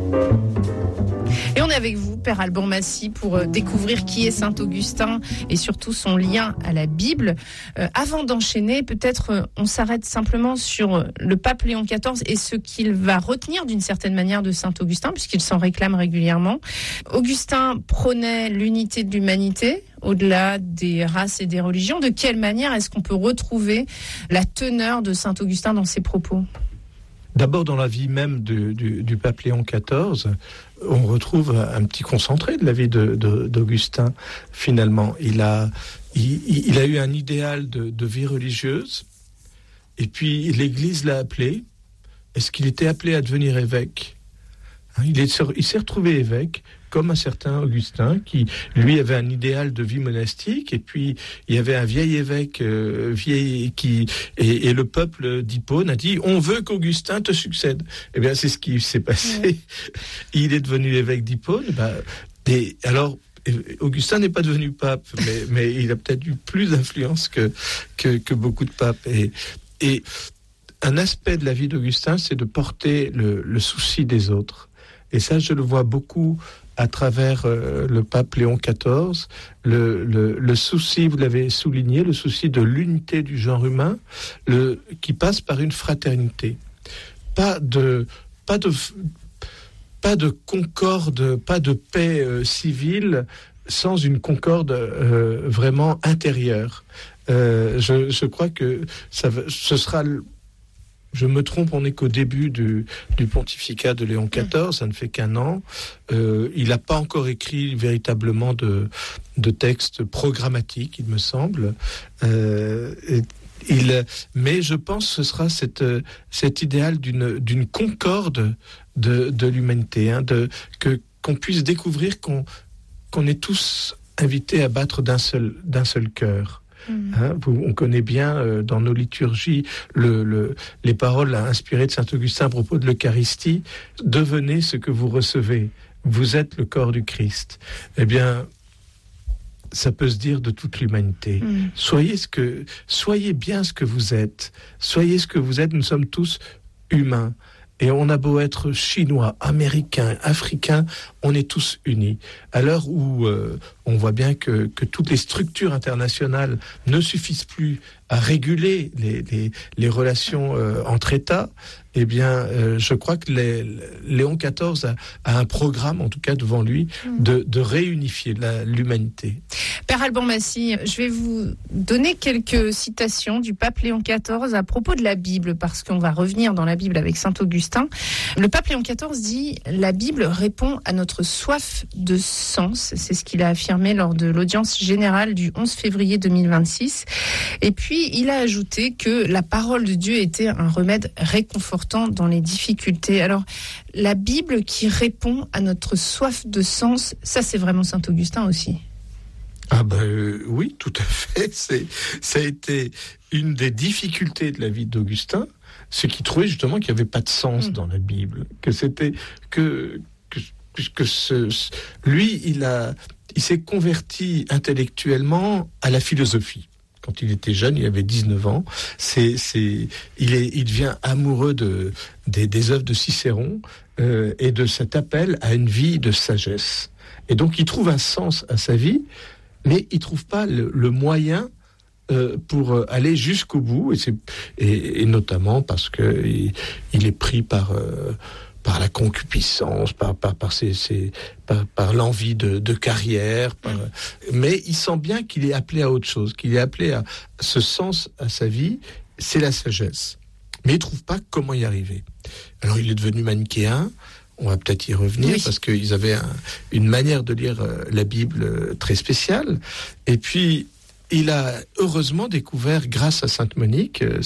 Et on est avec vous, Père Alban Massy, pour découvrir qui est Saint Augustin et surtout son lien à la Bible. Avant d'enchaîner, peut-être on s'arrête simplement sur le pape Léon XIV et ce qu'il va retenir d'une certaine manière de Saint Augustin, puisqu'il s'en réclame régulièrement. Augustin prônait l'unité de l'humanité, au-delà des races et des religions. De quelle manière est-ce qu'on peut retrouver la teneur de Saint Augustin dans ses propos ? D'abord, dans la vie même du pape Léon XIV, on retrouve un petit concentré de la vie d'Augustin, finalement. Il a eu un idéal de vie religieuse, et puis l'Église l'a appelé. Est-ce qu'il était appelé à devenir évêque ? Il s'est retrouvé évêque, comme un certain Augustin, qui, lui, avait un idéal de vie monastique, et puis il y avait un vieil évêque, et le peuple d'Hippone a dit « On veut qu'Augustin te succède ». Eh bien, c'est ce qui s'est passé. Ouais. Il est devenu évêque d'Hippone. Et alors, Augustin n'est pas devenu pape, mais il a peut-être eu plus d'influence que beaucoup de papes. Et un aspect de la vie d'Augustin, c'est de porter le souci des autres. Et ça, je le vois beaucoup à travers le pape Léon XIV, le souci, vous l'avez souligné, le souci de l'unité du genre humain, qui passe par une fraternité. Pas de concorde, pas de paix civile sans une concorde vraiment intérieure. Je crois que ce sera... Je me trompe, on n'est qu'au début du pontificat de Léon XIV, ça ne fait qu'un an. Il n'a pas encore écrit véritablement de texte programmatique, il me semble. Mais je pense que ce sera cet idéal d'une concorde de l'humanité, qu'on puisse découvrir qu'on est tous invités à battre d'un seul cœur. On connaît bien dans nos liturgies les paroles inspirées de saint Augustin à propos de l'Eucharistie. Devenez ce que vous recevez. Vous êtes le corps du Christ. Eh bien, ça peut se dire de toute l'humanité. Soyez bien ce que vous êtes. Soyez ce que vous êtes. Nous sommes tous humains. Et on a beau être chinois, américains, africains, on est tous unis. À l'heure où on voit bien que toutes les structures internationales ne suffisent plus à réguler les relations entre États, eh bien, je crois que Léon XIV a un programme, en tout cas devant lui, de réunifier l'humanité. Père Alban Massy, je vais vous donner quelques citations du pape Léon XIV à propos de la Bible, parce qu'on va revenir dans la Bible avec saint Augustin. Le pape Léon XIV dit « La Bible répond à notre soif de sens ». C'est ce qu'il a affirmé lors de l'audience générale du 11 février 2026. Et puis, il a ajouté que la parole de Dieu était un remède réconfortant dans les difficultés. Alors, la Bible qui répond à notre soif de sens, ça c'est vraiment saint Augustin aussi. Oui, tout à fait. Ça a été une des difficultés de la vie d'Augustin, ce qui trouvait justement qu'il n'y avait pas de sens dans la Bible, que c'était lui, il s'est converti intellectuellement à la philosophie. Quand il était jeune, il avait 19 ans. Il devient amoureux des œuvres de Cicéron et de cet appel à une vie de sagesse. Et donc, il trouve un sens à sa vie, mais il trouve pas le moyen pour aller jusqu'au bout, et notamment parce que il est pris par la concupiscence, par l'envie de carrière, mais il sent bien qu'il est appelé à autre chose, qu'il est appelé à ce sens à sa vie, c'est la sagesse. Mais il trouve pas comment y arriver. Alors il est devenu manichéen. On va peut-être y revenir, oui, parce qu'ils avaient une manière de lire la Bible très spéciale. Et puis, il a heureusement découvert, grâce à Sainte Monique,